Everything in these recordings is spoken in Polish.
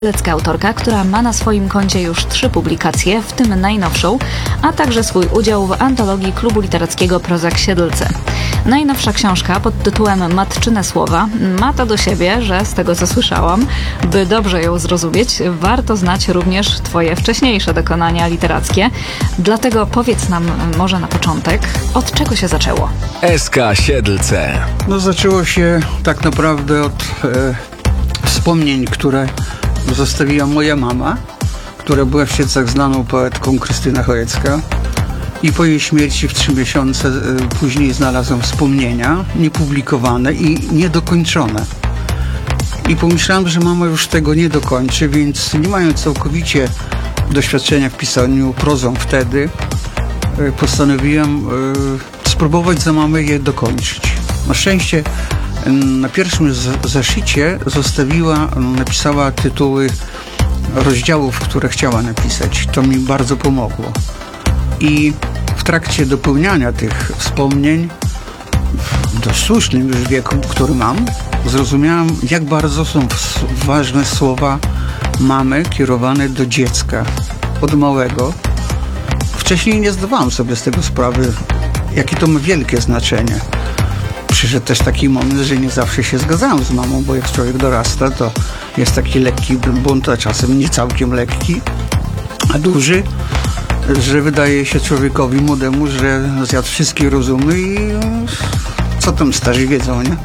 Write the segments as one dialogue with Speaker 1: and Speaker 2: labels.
Speaker 1: Lecka autorka, która ma na swoim koncie już 3 publikacje, w tym najnowszą, a także swój udział w antologii Klubu Literackiego Prozak Siedlce. Najnowsza książka pod tytułem Matczyne słowa ma to do siebie, że z tego co słyszałam, by dobrze ją zrozumieć, warto znać również Twoje wcześniejsze dokonania literackie. Dlatego powiedz nam może na początek, od czego się zaczęło?
Speaker 2: SK Siedlce.
Speaker 3: Zaczęło się tak naprawdę od wspomnień, które zostawiła moja mama, która była w Siedlcach znaną poetką Krystyna Chojecka, i po jej śmierci w 3 miesiące później znalazłem wspomnienia niepublikowane i niedokończone. I pomyślałem, że mama już tego nie dokończy, więc nie mając całkowicie doświadczenia w pisaniu prozą wtedy, postanowiłem spróbować za mamę je dokończyć. Na szczęście na pierwszym zeszycie napisała tytuły rozdziałów, które chciała napisać. To mi bardzo pomogło. I w trakcie dopełniania tych wspomnień, w dość słusznym już wieku, który mam, zrozumiałem, jak bardzo są ważne słowa mamy kierowane do dziecka od małego. Wcześniej nie zdawałem sobie z tego sprawy, jakie to ma wielkie znaczenie. Przyszedł też taki moment, że nie zawsze się zgadzałem z mamą, bo jak człowiek dorasta, to jest taki lekki bunt, a czasem nie całkiem lekki, a duży, że wydaje się człowiekowi młodemu, że zjadł wszystkie rozumy i co tam starzy wiedzą, nie?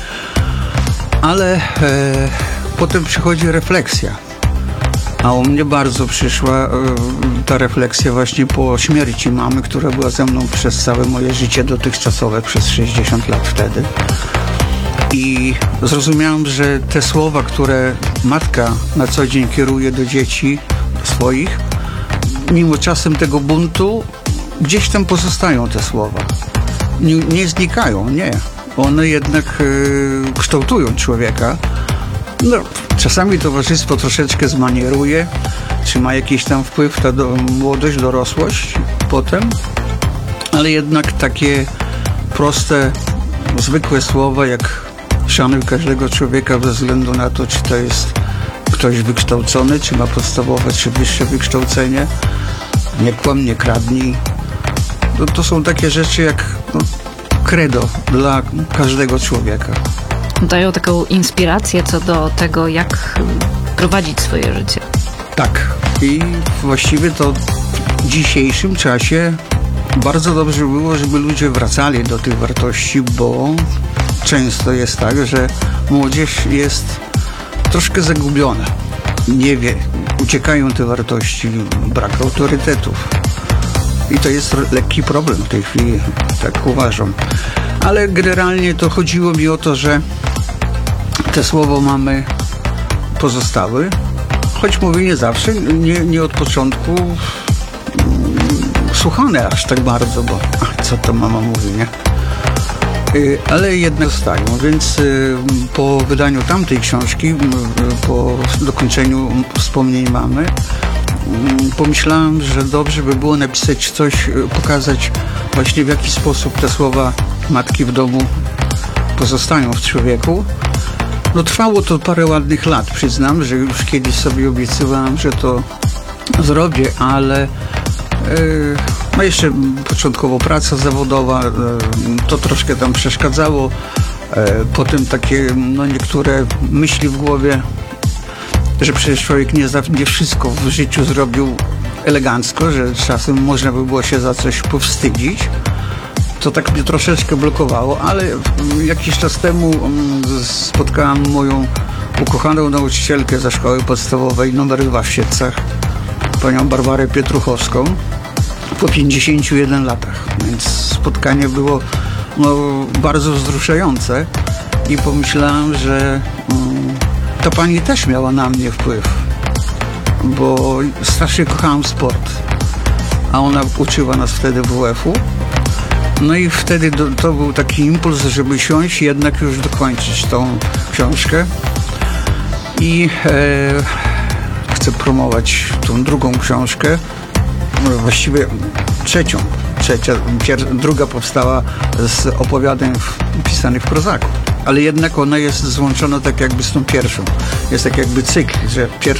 Speaker 3: Ale potem przychodzi refleksja. A u mnie bardzo przyszła ta refleksja właśnie po śmierci mamy, która była ze mną przez całe moje życie dotychczasowe, przez 60 lat wtedy. I zrozumiałem, że te słowa, które matka na co dzień kieruje do dzieci swoich, mimo czasem tego buntu, gdzieś tam pozostają te słowa. Nie znikają, nie. One jednak kształtują człowieka. Czasami towarzystwo troszeczkę zmanieruje, czy ma jakiś tam wpływ na młodość, dorosłość potem, ale jednak takie proste, zwykłe słowa, jak szanuj każdego człowieka bez względu na to, czy to jest ktoś wykształcony, czy ma podstawowe, czy wyższe wykształcenie, nie kłam, nie kradnij. To są takie rzeczy jak credo dla każdego człowieka.
Speaker 1: Dają taką inspirację co do tego, jak prowadzić swoje życie.
Speaker 3: Tak. I właściwie to w dzisiejszym czasie bardzo dobrze było, żeby ludzie wracali do tych wartości, bo często jest tak, że młodzież jest troszkę zagubiona. Nie wie, uciekają te wartości, brak autorytetów. I to jest lekki problem w tej chwili, tak uważam. Ale generalnie to chodziło mi o to, że te słowa mamy pozostały, choć mówię nie zawsze, nie od początku słuchane aż tak bardzo, bo co to mama mówi, nie? Ale jednak zostają, więc po wydaniu tamtej książki, po dokończeniu wspomnień mamy, pomyślałem, że dobrze by było napisać coś, pokazać właśnie w jaki sposób te słowa matki w domu pozostają w człowieku. Trwało to parę ładnych lat, przyznam, że już kiedyś sobie obiecywałem, że to zrobię, ale jeszcze początkowo praca zawodowa, to troszkę tam przeszkadzało. Potem takie niektóre myśli w głowie, że przecież człowiek nie wszystko w życiu zrobił elegancko, że czasem można by było się za coś powstydzić. To tak mnie troszeczkę blokowało, ale jakiś czas temu spotkałem moją ukochaną nauczycielkę ze szkoły podstawowej nr 2 w Siedlcach, panią Barbarę Pietruchowską, po 51 latach. Więc spotkanie było bardzo wzruszające i pomyślałem, że ta pani też miała na mnie wpływ, bo strasznie kochałem sport, a ona uczyła nas wtedy WF-u. I wtedy to był taki impuls, żeby siąść i jednak już dokończyć tą książkę. I chcę promować tą drugą książkę, właściwie druga powstała z opowiadań pisanych w prozaku. ale jednak ona jest złączona tak jakby z tą pierwszą. Jest tak jakby cykl, że